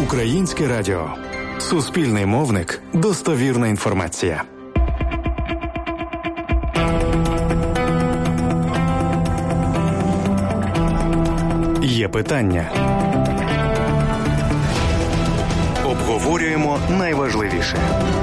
Українське радіо. Суспільний мовник. Достовірна інформація. Є питання. Обговорюємо найважливіше.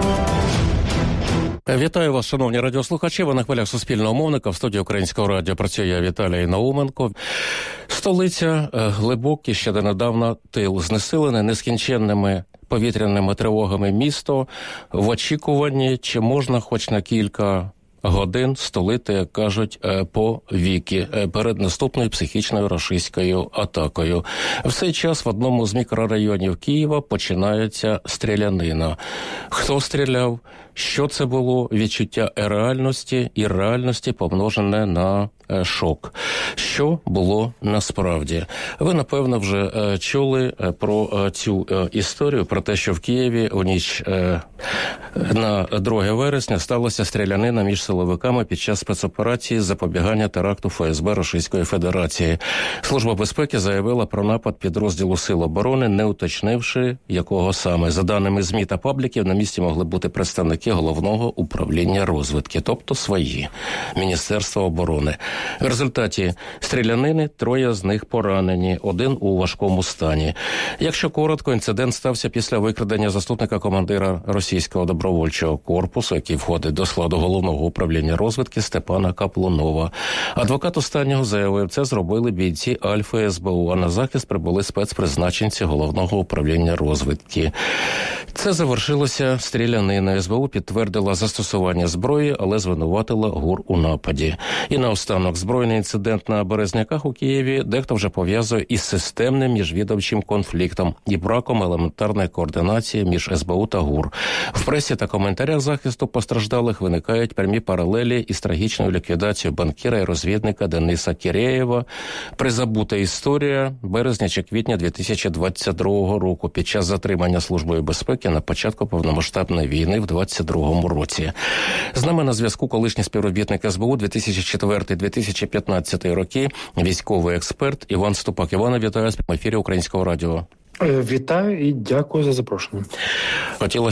Вітаю вас, шановні радіослухачі. Ви на хвилях Суспільного мовника. В студії Українського радіо працює я, Віталій Науменко. Столиця, глибокий, ще донедавна тил, знесилене нескінченними повітряними тривогами місто в очікуванні, чи можна хоч на кілька годин столити, як кажуть, по віки перед наступною психічною рашистською атакою. В цей час в одному з мікрорайонів Києва починається стрілянина. Хто стріляв? Що це було? Відчуття реальності і реальності помножене на шок. Що було насправді? Ви, напевно, вже чули про цю історію, про те, що в Києві у ніч на 2 вересня сталася стрілянина між силовиками під час спецоперації з запобігання теракту ФСБ Російської Федерації. Служба безпеки заявила про напад підрозділу Сил оборони, не уточнивши, якого саме. За даними ЗМІ та пабліків, на місці могли бути представники Головного управління розвідки, тобто свої, Міністерства оборони. В результаті стрілянини 3 з них поранені, 1 у важкому стані. Якщо коротко, інцидент стався після викрадення заступника командира російського добровольчого корпусу, який входить до складу Головного управління розвідки, Степана Каплунова. Адвокат останнього заявив, це зробили бійці Альфа СБУ, а на захист прибули спецпризначенці Головного управління розвідки. Це завершилося стріляниною. СБУ підтвердила застосування зброї, але звинуватила ГУР у нападі. І наостанок, збройний інцидент на Березняках у Києві дехто вже пов'язує із системним міжвідомчим конфліктом і браком елементарної координації між СБУ та ГУР. В пресі та коментарях захисту постраждалих виникають прямі паралелі із трагічною ліквідацією банкіра і розвідника Дениса Кірєєва. Призабута історія березня чи квітня 2022 року під час затримання Службою безпеки на початку повномасштабної війни в 2022 році. З нами на зв'язку колишній співробітник СБУ 2004-2015 роки, військовий експерт Іван Ступак. Івана, вітаю в ефірі Українського радіо. Вітаю і дякую за запрошення.